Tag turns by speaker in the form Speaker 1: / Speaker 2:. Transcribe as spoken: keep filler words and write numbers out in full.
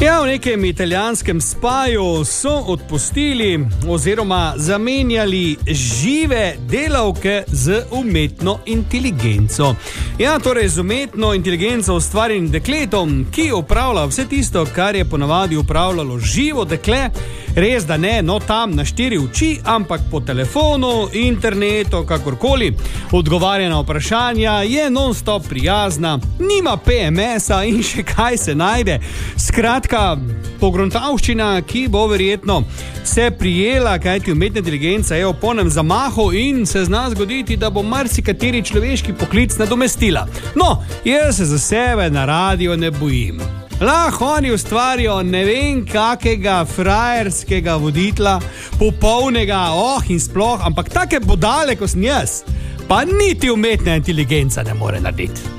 Speaker 1: Ja, v nekem italijanskem spaju so odpustili oziroma zamenjali žive delavke z umetno inteligenco. Ja, torej z umetno inteligenco ustvarjenim dekletom, ki upravlja vse tisto, kar je ponavadi upravljalo živo dekle. Res, da ne, no tam na štiri oči, ampak po telefonu, internetu, kakorkoli. Odgovarja na vprašanja, je non-stop prijazna, nima P M S-a in še kaj se najde. Skratka, pogruntavščina, ki bo verjetno se prijela, kajti umetna inteligenca je v polnem zamahu in se zna zgoditi, da bo marsikateri človeški poklic nadomestila. No, jaz se za sebe na radio ne bojim. Lahko oni ustvarijo ne vem kakega frajerskega voditla, popolnega, oh in sploh, ampak take budale, ko sem jaz, pa niti umetna inteligenca ne more narediti.